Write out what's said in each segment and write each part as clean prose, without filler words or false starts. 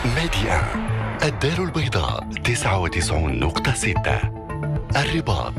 ميديا الدار البيضاء 99.6، الرباط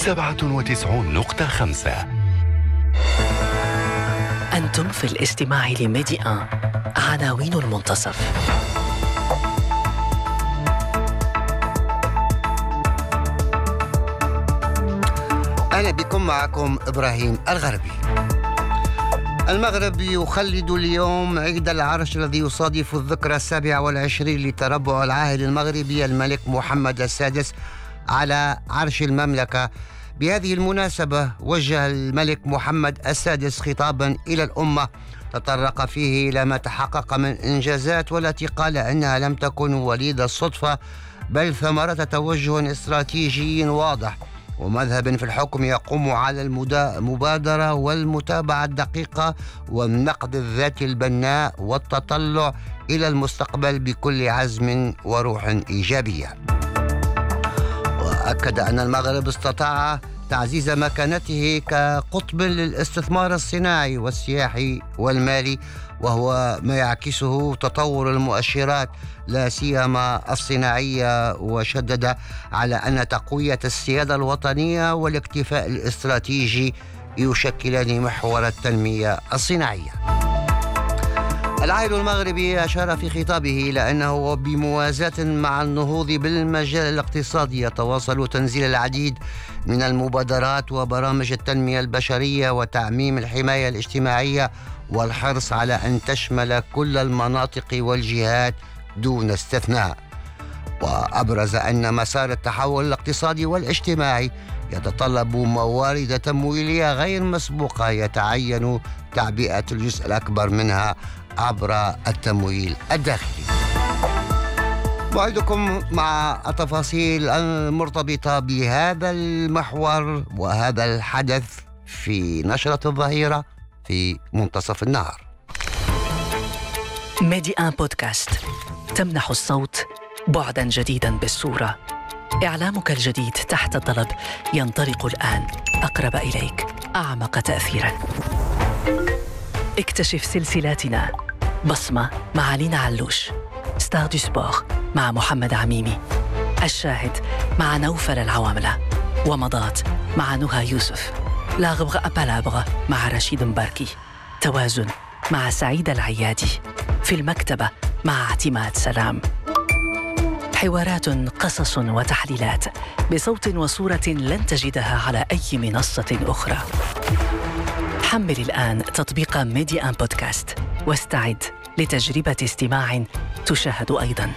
97.5. أنتم في الاستماع لميديا عناوين المنتصف. أهلا بكم، معكم إبراهيم الغربي. المغرب يخلد اليوم عيد العرش الذي يصادف الذكرى 27 لتربع العاهل المغربي الملك محمد السادس على عرش المملكة. بهذه المناسبة وجه الملك محمد السادس خطابا إلى الأمة تطرق فيه إلى ما تحقق من إنجازات، والتي قال أنها لم تكن وليد الصدفة بل ثمرة توجه استراتيجي واضح ومذهب في الحكم يقوم على المبادرة والمتابعة الدقيقة والنقد الذاتي البناء والتطلع إلى المستقبل بكل عزم وروح إيجابية. وأكد أن المغرب استطاع تعزيز مكانته كقطب للاستثمار الصناعي والسياحي والمالي، وهو ما يعكسه تطور المؤشرات لا سيما الصناعية، وشدد على أن تقوية السيادة الوطنية والاكتفاء الاستراتيجي يشكلان محور التنمية الصناعية. العاهل المغربي أشار في خطابه إلى أنه بموازاة مع النهوض بالمجال الاقتصادي يتواصل تنزيل العديد من المبادرات وبرامج التنمية البشرية وتعميم الحماية الاجتماعية والحرص على أن تشمل كل المناطق والجهات دون استثناء. وأبرز أن مسار التحول الاقتصادي والاجتماعي يتطلب موارد تمويلية غير مسبوقة يتعين تعبئة الجزء الأكبر منها عبر التمويل الداخلي. موعدكم مع التفاصيل المرتبطة بهذا المحور وهذا الحدث في نشرة الظهيرة في منتصف النهار. ميديا بودكاست تمنح الصوت بعدا جديدا بالصورة. إعلامك الجديد تحت الطلب ينطلق الآن، أقرب إليك، أعمق تأثيرا. اكتشف سلسلاتنا: بصمة مع لينا علوش، ستار دو سبور مع محمد عميمي، الشاهد مع نوفل العواملة، ومضات مع نهى يوسف، لاغبغ أبالابغ مع رشيد مباركي، توازن مع سعيد العيادي، في المكتبة مع اعتماد سلام. حوارات، قصص وتحليلات بصوت وصورة لن تجدها على أي منصة أخرى. حمل الآن تطبيق ميديا بودكاست واستعد لتجربة استماع تشاهد أيضاً.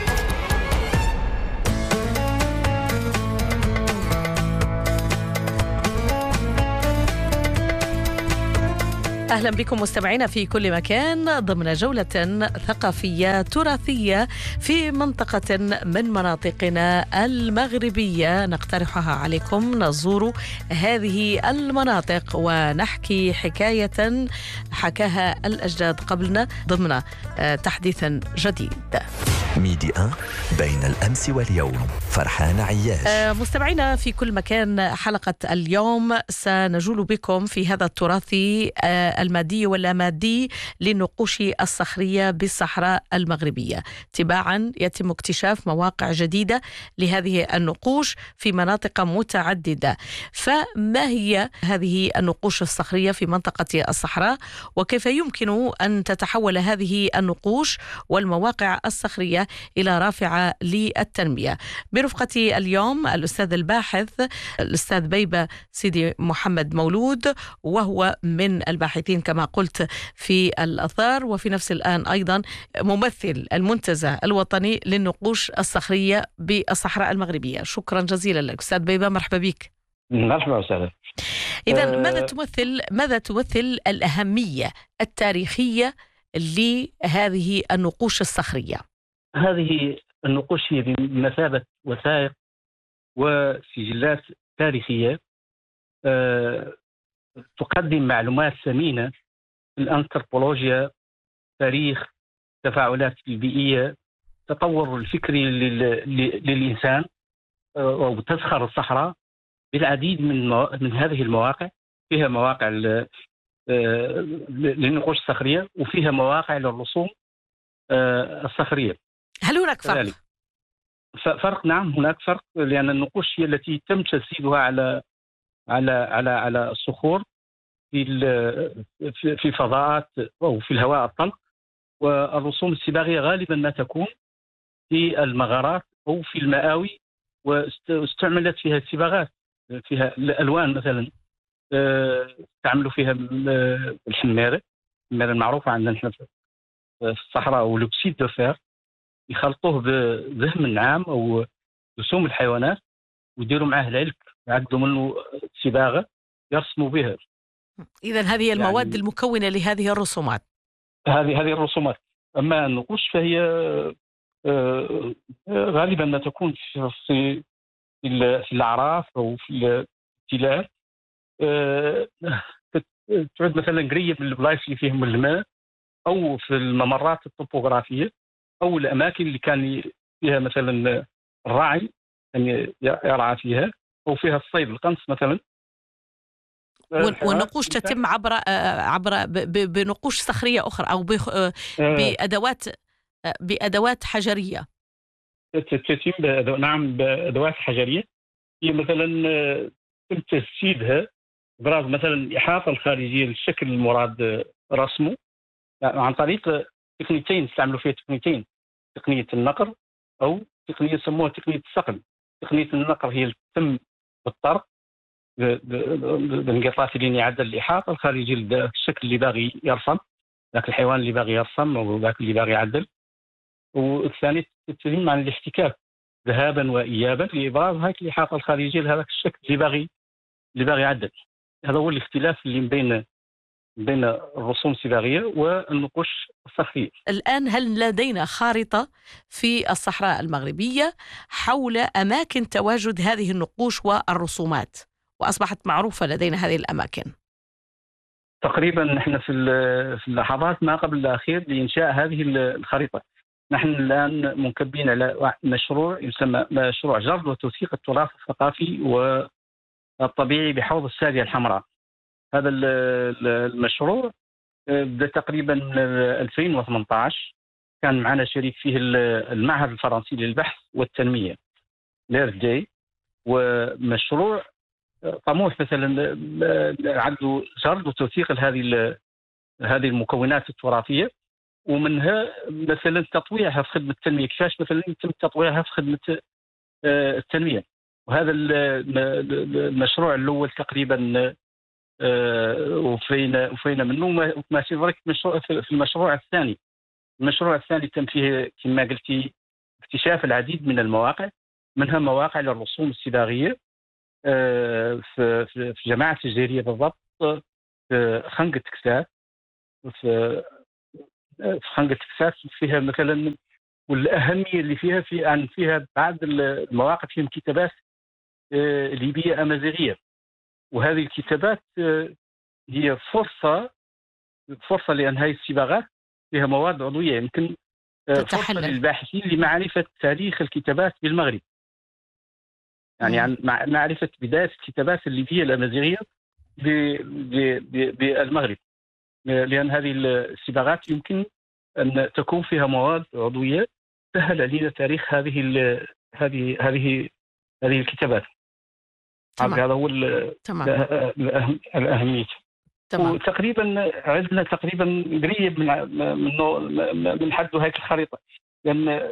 أهلا بكم مستمعينا في كل مكان ضمن جولة ثقافية تراثية في منطقة من مناطقنا المغربية نقترحها عليكم. نزور هذه المناطق ونحكي حكاية حكاها الأجداد قبلنا ضمن تحديث جديد. ميديا بين الأمس واليوم، فرحان عياش. مستمعينا في كل مكان، حلقة اليوم سنجول بكم في هذا التراث المادي واللامادي للنقوش الصخرية بالصحراء المغربية. تباعا يتم اكتشاف مواقع جديدة لهذه النقوش في مناطق متعددة. فما هي هذه النقوش الصخرية في منطقة الصحراء، وكيف يمكن أن تتحول هذه النقوش والمواقع الصخرية إلى رافعة للتنمية؟ برفقتي اليوم الأستاذ الباحث الأستاذ بيبة سيدي محمد مولود، وهو من الباحثين كما قلت في الآثار، وفي نفس الآن أيضا ممثل المنتزه الوطني للنقوش الصخرية بالصحراء المغربية. شكرا جزيلا لك أستاذ بيبة، مرحبا بك. مرحبا وسهلا. إذن ماذا تمثل الأهمية التاريخية لهذه النقوش الصخرية؟ هذه النقوش هي بمثابة وثائق وسجلات تاريخية تقدم معلومات ثمينة في الأنثروبولوجيا، تاريخ التفاعلات البيئية، تطور الفكري للإنسان، وتزخر الصحراء بالعديد من هذه المواقع. فيها مواقع للنقوش الصخرية، وفيها مواقع للرسوم الصخرية. هل هناك فرق؟ كذلك. فرق، نعم هناك فرق، لأن النقوش هي التي تم تجسيدها على الصخور في الفضاءات أو في الهواء الطلق، والرسوم الصباغية غالبا ما تكون في المغارات أو في المآوي، واستعملت فيها الصباغات، فيها الألوان مثلا استعملوا فيها الحمارة المعروفة عندنا نحن في الصحراء، أو لوكسيد دو فير، يخلطوه بذهم النعام أو رسوم الحيوانات ويديروا معاه العلك، يعدوا منه صباغة يرسموا بها. إذا هذه المواد المكونة لهذه الرسومات. هذه الرسومات. أما النقوش فهي غالبا ما تكون في الأعراف أو في التلال، تعد مثلا قريب من البلايص اللي فيهم الماء، أو في الممرات الطبوغرافية، أو الأماكن اللي كان فيها مثلا الراعي يعني يرعى فيها، أو فيها الصيد القنص مثلا. والنقوش تتم عبر بنقوش صخرية أخرى، أو بأدوات حجرية. تتم بأدوات حجرية، هي مثلا تم تجسيدها إبراز مثلا الإحاطة الخارجية للشكل المراد رسمه عن طريق تقنيتين استعملوا فيها تقنيتين، تقنية النقر أو تقنية يسموها تقنية الصقل. تقنية النقر هي اللي تتم بالطرق بانقطاف اللي يعدل الإحاطة الخارجية للشكل اللي باغي يرسم، ذاك الحيوان اللي باغي يرسم أو ذاك اللي باغي يعدل. والثاني تتم عن الاحتكاك ذهابا وإيابا لإبراز هاك الإحاطة الخارجية لهذاك الشكل اللي باغي يعدل. هذا هو الاختلاف اللي بين الرسوم الصباغية والنقوش الصخرية. الآن هل لدينا خارطة في الصحراء المغربية حول أماكن تواجد هذه النقوش والرسومات، وأصبحت معروفة لدينا هذه الأماكن؟ تقريبا نحن في اللحظات ما قبل الأخير لإنشاء هذه الخريطة. نحن الآن منكبين على مشروع يسمى مشروع جرد وتوثيق التراث الثقافي والطبيعي بحوض السادية الحمراء. هذا المشروع بدأ تقريبا 2018، كان معنا شريك فيه المعهد الفرنسي للبحث والتنمية ليرث داي، ومشروع طموح مثلا عنده جرد وتوثيق هذه المكونات التراثية، ومنها مثلا تطويعها في خدمة التنمية، كيفاش مثلا يتم تطويعها في خدمة التنمية. وهذا المشروع الأول تقريبا وفينا منه ما سيدرك في المشروع الثاني. المشروع الثاني تم فيه كما قلتي اكتشاف العديد من المواقع، منها مواقع للرسوم الصباغية في جماعة الجزائرية بالضبط، في خنقة تكساس، في خنقة تكساس فيها مثلا، والأهمية اللي فيها بعض المواقع فيهم كتابات ليبية أمازيغية. وهذه الكتابات هي فرصة لأن هذه الصباغات فيها مواد عضوية يمكن فرصة للباحثين لمعرفة تاريخ الكتابات بالمغرب، يعني عن معرفة بداية الكتابات الليبية الأمازيغية بالمغرب، لأن هذه الصباغات يمكن أن تكون فيها مواد عضوية سهل علينا تاريخ هذه الكتابات. هذا هو الأهمية. وتقريبا عندنا تقريبا قريب من حد هيك الخريطة، لأن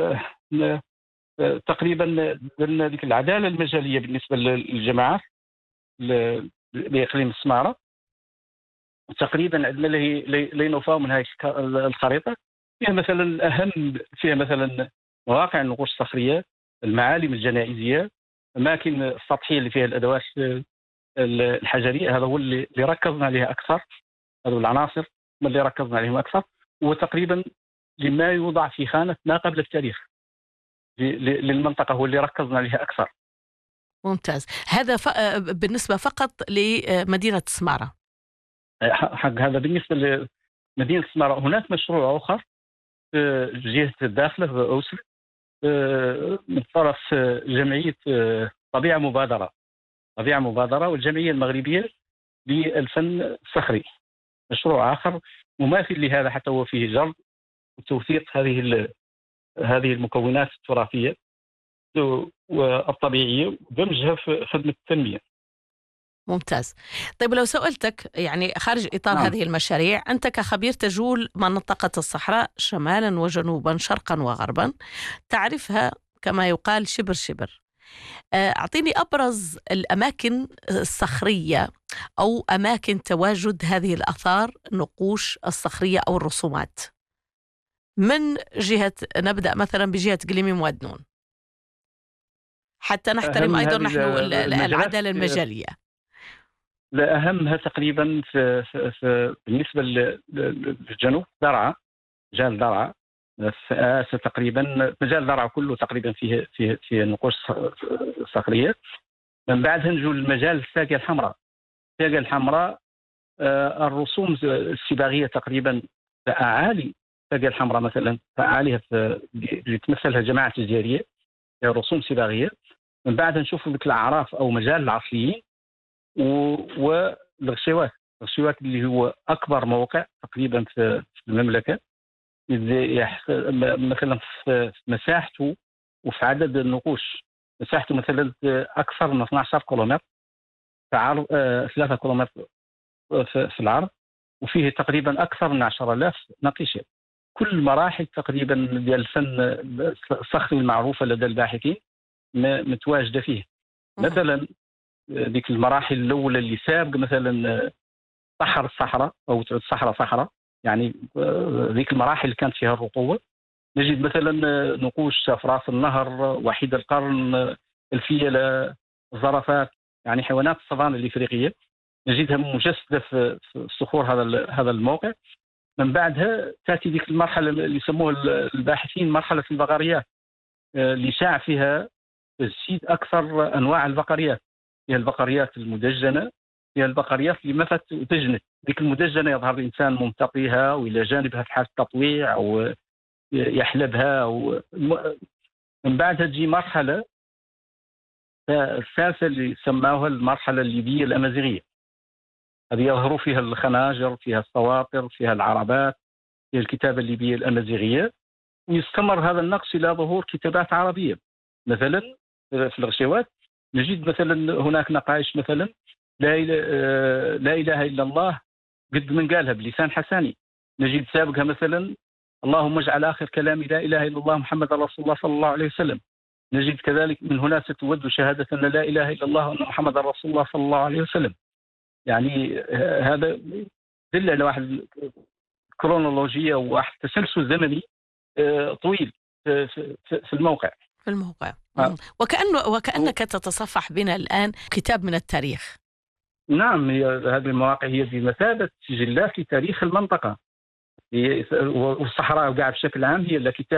تقريبا درنا ذيك العدالة المجالية بالنسبة للجماعات لإقليم السمارة. تقريبا عندنا لينوفا من هاي الخريطة فيها مثلا فيها مثلا مواقع النقوش الصخرية، المعالم الجنائزية، أماكن السطحية اللي فيها الأدوات الحجرية. هذا هو اللي ركزنا عليها أكثر، هذه العناصر اللي ركزنا عليهم أكثر، وتقريبا لما يوضع في خانة ما قبل التاريخ للمنطقة هو اللي ركزنا عليها أكثر. ممتاز. هذا بالنسبة فقط لمدينة السمارة. هذا بالنسبة لمدينة السمارة. هناك مشروع آخر في جهة الداخلة في أوسر من طرف جمعية طبيعة مبادرة والجمعية المغربية للفن الصخري، مشروع آخر مماثل لهذا حتى هو فيه جرد وتوثيق هذه هذه المكونات التراثية والطبيعية ودمجها في خدمة التنمية. ممتاز. طيب لو سألتك يعني خارج إطار نعم. هذه المشاريع، أنت كخبير تجول منطقة الصحراء شمالا وجنوبا شرقا وغربا، تعرفها كما يقال شبر شبر. أعطيني أبرز الأماكن الصخرية أو أماكن تواجد هذه الآثار النقوش الصخرية أو الرسومات، من جهة نبدأ مثلا بجهة قليميم وادنون حتى نحترم أيضا نحن العدالة المجالية. لأهمها تقريبا بالنسبة للجنوب درعا، مجال درعا تقريبا، مجال درعا كله تقريبا فيه نقوش صخرية. من بعدها نجو المجال الساقية الحمراء. الساقية الحمراء الرسوم الصباغية تقريبا فأعالي الساقية الحمراء مثلا، فأعاليها اللي تمثلها جماعة تجارية رسوم صباغية. من بعدها نشوف ذيك الأعراف أو مجال العصليين والغشيوات اللي هو أكبر موقع تقريبا في المملكة، مثلا في مساحته وفي عدد النقوش. مساحته مثلا أكثر من 12 كيلومتر في عرض، 3 كيلومتر في العرض، وفيه تقريبا أكثر من 10,000 نقيشة. كل مراحل تقريبا ديال الفن الصخري المعروفة لدى الباحثين متواجدة فيه. مثلا ذيك المراحل الأولى اللي سابق مثلا صحر الصحراء أو صحراء، يعني ذيك المراحل اللي كانت فيها الرطوبة، نجد مثلا نقوش في راس النهر، وحيد القرن، الفيلة، الزرافات، يعني حيوانات الصفان الإفريقية نجدها مجسدة في صخور هذا الموقع. من بعدها تأتي ذيك المرحلة اللي يسموها الباحثين مرحلة البقريات، اللي شاع فيها تجسيد أكثر أنواع البقريات. هي البقريات المدجنة، هي البقريات اللي مفت وتجنت. ذيك المدجنة يظهر الإنسان ممتطيها وإلى جانبها في حالة تطويع أو يحلبها من بعدها تجي مرحلة الثالثة اللي سماوها المرحلة الليبية الأمازيغية. هذه يظهروا فيها الخناجر، فيها السواطر، فيها العربات، فيها الكتابة الليبية الأمازيغية. ويستمر هذا النقش إلى ظهور كتابات عربية. مثلا في الغشيوات نجد مثلا هناك نقائش مثلا لا إله إلا الله قد من قالها بلسان حساني. نجد سابقها مثلا اللهم اجعل آخر كلامي لا إله إلا الله محمد رسول الله صلى الله عليه وسلم. نجد كذلك من هنا ستود شهادة أن لا إله إلا الله وأن محمد رسول الله صلى الله عليه وسلم. يعني هذا دل على واحد كرونولوجية وواحد تسلسل زمني طويل في الموقع. وكأنك تتصفح بنا الآن كتاب من التاريخ. نعم، هذه المواقع هي بمثابة سجلات لتاريخ المنطقة والصحراء وقاع بشكل عام، هي كتاب